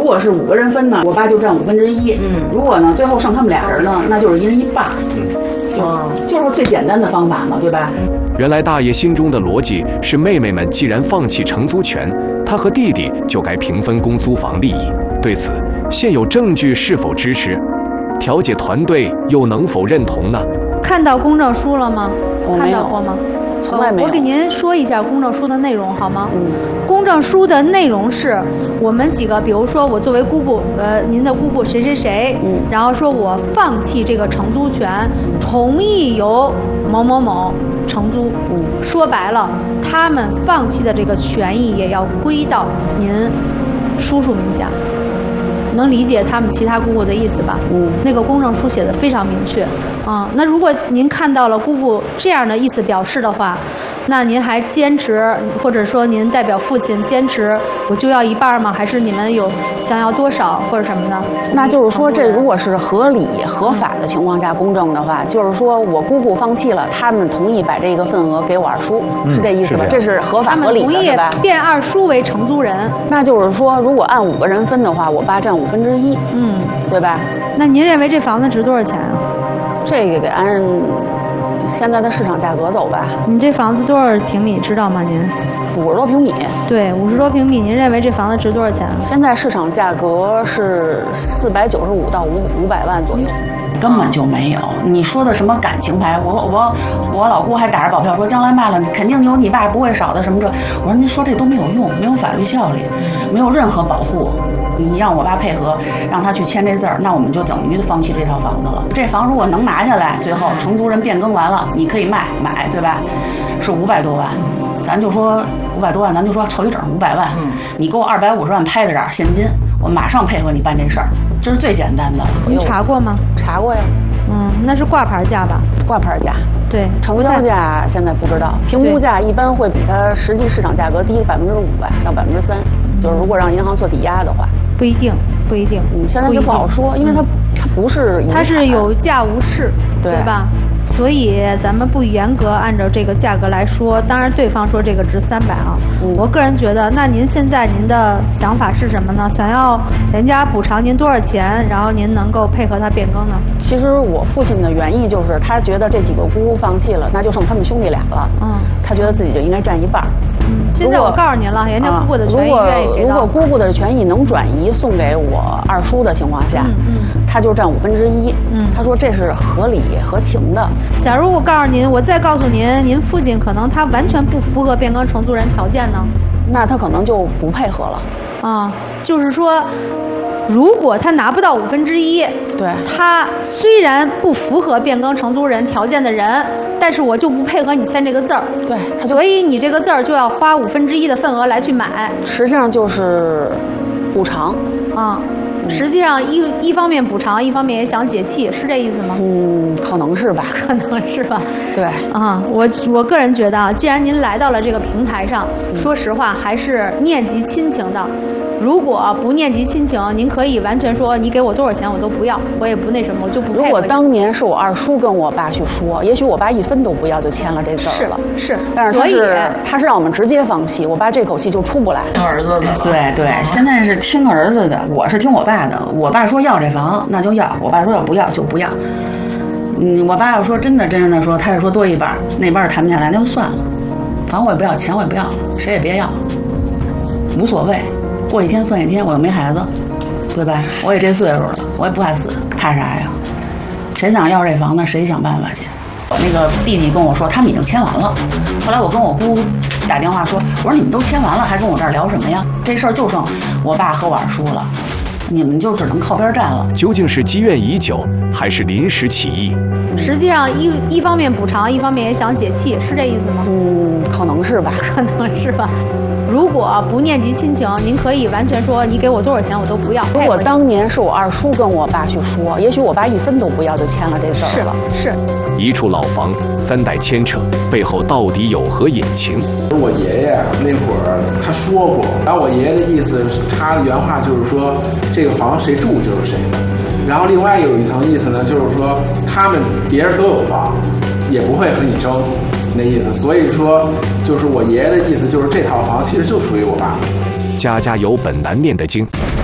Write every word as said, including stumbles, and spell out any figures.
如果是五个人分呢，我爸就占五分之一。嗯，如果呢最后剩他们俩人呢，那就是一人一半。嗯，就就是最简单的方法嘛，对吧？ 原来大爷心中的逻辑是，妹妹们既然放弃承租权，他和弟弟就该平分公租房利益。对此，现有证据是否支持？调解团队又能否认同呢？ 看到公证书了吗？看到过吗？ 从来没有。 我给您说一下公证书的内容好吗？ 嗯， 公证书的内容是我们几个，比如说我作为姑姑，呃，您的姑姑谁谁谁，嗯，然后说我放弃这个承租权，同意由某某某承租。嗯，说白了，他们放弃的这个权益也要归到您叔叔名下。能理解他们其他姑姑的意思吧？嗯，那个公证书写的非常明确啊。那如果您看到了姑姑这样的意思表示的话，那您还坚持，或者说您代表父亲坚持，我就要一半吗？还是你们有想要多少或者什么的？ 那就是说，这如果是合理合法的情况下公证的话，就是说我姑姑放弃了，他们同意把这个份额给我二叔，嗯、是这意思吧？这是合法合理的，是吧？ 同意变二叔为承租人。 那就是说，如果按五个人分的话，我爸占五分之一，嗯，对吧？ 那您认为这房子值多少钱啊？ 这个得按现在的市场价格走吧。 你这房子多少平米知道吗？您五十多平米。 对，五十多平米，您认为这房子值多少钱？ 现在市场价格是四百九十五到五五百万左右。根本就没有，你说的什么感情牌？我我我老姑还打着保票说，将来卖了肯定有你爸不会少的什么这。我说您说这都没有用，没有法律效力，没有任何保护。你让我爸配合，让他去签这字儿，那我们就等于放弃这套房子了。这房如果能拿下来，最后承租人变更完了，你可以卖买，对吧？是五百多万，咱就说五百多万，咱就说凑一整五百万，嗯，你给我二百五十万拍着点现金，我马上配合你办这事儿，这是最简单的。 你查过吗？ 查过呀。 嗯，那是挂牌价吧？ 挂牌价。对，成交价现在不知道，评估价一般会比它实际市场价格低百分之五吧，到百分之三。就是如果让银行做抵押的话， 不一定，不一定。 嗯，现在就不好说，因为它它不是它是有价无市，对吧？所以咱们不严格按照这个价格来说。当然，对方说这个值三百啊。嗯，我个人觉得，那您现在您的想法是什么呢？想要人家补偿您多少钱，然后您能够配合他变更呢？ 其实我父亲的原意就是，他觉得这几个姑姑放弃了，那就剩他们兄弟俩了。嗯，他觉得自己就应该占一半。 嗯，现在我告诉您了，人家姑姑的权益愿意给到。 如果姑姑的权益能转移送给我二叔的情况下，嗯嗯，他就占五分之一。嗯，他说这是合理合情的。 假如我告诉您，我再告诉您，您父亲可能他完全不符合变更承租人条件呢， 那他可能就不配合了。 啊，就是说，如果他拿不到五分之一， 对， 他虽然不符合变更承租人条件的人，但是我就不配合你签这个字儿， 对， 所以你这个字儿就要花五分之一的份额来去买， 实际上就是补偿啊。实际上一一方面补偿，一方面也想解气，是这意思吗？ 嗯，可能是吧， 可能是吧。 对啊，我我个人觉得啊，既然您来到了这个平台上，嗯、说实话还是念及亲情的。如果不念及亲情，您可以完全说你给我多少钱我都不要，我也不那什么，我就不配合。 如果当年是我二叔跟我爸去说，也许我爸一分都不要就签了这字了。 是是， 但是他是他是让我们直接放弃，我爸这口气就出不来。 听儿子的， 对对，现在是听儿子的，我是听我爸的。我爸说要这房那就要，我爸说要不要就不要。嗯，我爸要说真的真的说，他是说多一半，那半谈不下来，那就算了，房我也不要，钱我也不要，谁也别要，无所谓。过一天算一天，我又没孩子，对吧？我也这岁数了，我也不怕死，怕啥呀？谁想要这房子，谁想办法去。那个弟弟跟我说，他们已经签完了。后来我跟我姑打电话说，我说你们都签完了，还跟我这儿聊什么呀？这事儿就剩我爸和我二叔了，你们就只能靠边站了。 究竟是积怨已久，还是临时起意？ 实际上一一方面补偿，一方面也想解气，是这意思吗？ 嗯，可能是吧， 可能是吧。如果不念及亲情，您可以完全说你给我多少钱我都不要。 如果当年是我二叔跟我爸去说，也许我爸一分都不要就签了这事儿了。 是是。 一处老房，三代牵扯，背后到底有何隐情？ 我爷爷那会儿他说过，然后我爷爷的意思是，他的原话就是说，这个房谁住就是谁的。然后另外有一层意思呢，就是说他们别人都有房，也不会和你争。那意思，所以说，就是我爷爷的意思，就是这套房其实就属于我爸。 家家有本难念的经，